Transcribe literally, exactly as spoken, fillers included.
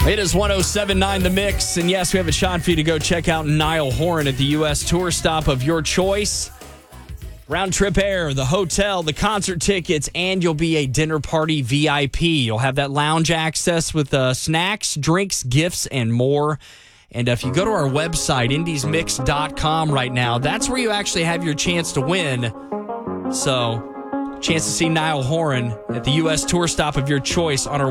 It is one oh seven point nine The Mix, and yes, we have a shot for you to go check out Niall Horan at the U S tour stop of your choice. Round trip air, the hotel, the concert tickets, and you'll be a dinner party V I P. You'll have that lounge access with uh, snacks, drinks, gifts, and more. And if you go to our website, indies mix dot com right now, that's where you actually have your chance to win. So, chance to see Niall Horan at the U S tour stop of your choice on our